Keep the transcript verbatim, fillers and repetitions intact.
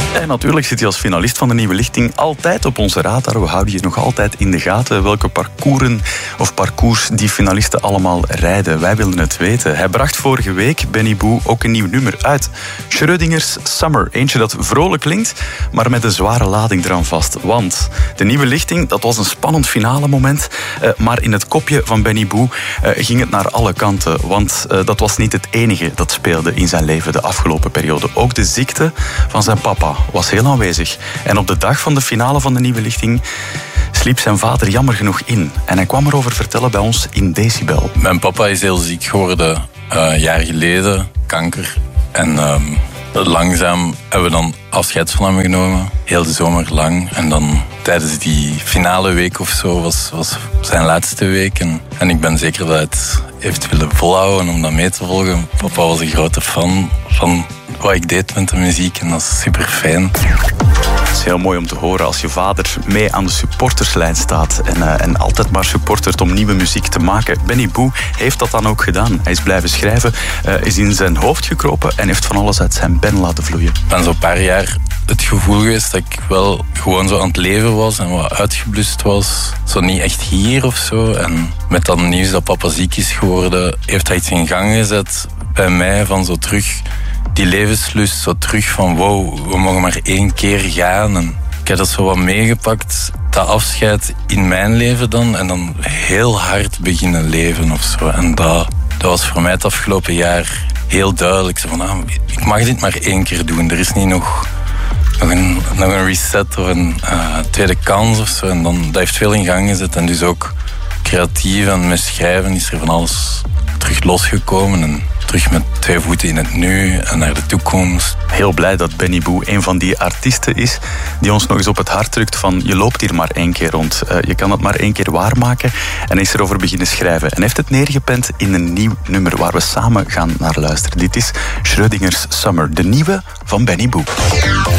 En natuurlijk zit je als finalist van de Nieuwe Lichting altijd op onze radar. We houden je nog altijd in de gaten welke parcoursen of parcours die finalisten allemaal rijden. Wij wilden het weten. Hij bracht vorige week, Benny Boo, ook een nieuw nummer uit. Schrödingers Summer. Eentje dat vrolijk klinkt, maar met een zware lading eraan vast. Want de Nieuwe Lichting, dat was een spannend finale moment. Uh, maar in het kopje van Benny Boo uh, ging het naar alle kanten. Want uh, dat was niet het enige dat speelde in zijn leven de afgelopen periode. Ook de ziekte van zijn papa was heel aanwezig. En op de dag van de finale van de Nieuwe Lichting sliep zijn vader jammer genoeg in. En hij kwam erover vertellen bij ons in Decibel. Mijn papa is heel ziek geworden, uh, een jaar geleden, kanker. En uh, langzaam hebben we dan afscheid van hem genomen, heel de zomer lang. En dan tijdens die finale week of zo was, was zijn laatste week. En, en ik ben zeker dat hij het heeft willen volhouden om dat mee te volgen. Papa was een grote fan van wat ik deed met de muziek en dat is super fijn. Het is heel mooi om te horen als je vader mee aan de supporterslijn staat en, uh, en altijd maar supportert om nieuwe muziek te maken. Benny Boo heeft dat dan ook gedaan. Hij is blijven schrijven, uh, is in zijn hoofd gekropen en heeft van alles uit zijn pen laten vloeien. Ik ben zo'n paar jaar het gevoel geweest dat ik wel gewoon zo aan het leven was en wat uitgeblust was. Zo niet echt hier of zo. En met dat nieuws dat papa ziek is geworden, heeft hij iets in gang gezet bij mij van zo terug die levenslust, zo terug van wow, we mogen maar één keer gaan. En ik heb dat zo wat meegepakt, dat afscheid in mijn leven dan, en dan heel hard beginnen leven of zo. En dat, dat was voor mij het afgelopen jaar heel duidelijk. Zo van, ah, ik mag dit maar één keer doen. Er is niet nog, nog, een, nog een reset of een uh, tweede kans of zo. En dan, dat heeft veel in gang gezet. En dus ook creatief en met schrijven is er van alles terug losgekomen. En terug met twee voeten in het nu en naar de toekomst. Heel blij dat Benny Boo een van die artiesten is die ons nog eens op het hart drukt van je loopt hier maar één keer rond. Uh, je kan het maar één keer waarmaken. En is erover beginnen schrijven. En heeft het neergepend in een nieuw nummer waar we samen gaan naar luisteren. Dit is Schrödingers Summer, de nieuwe van Benny Boo.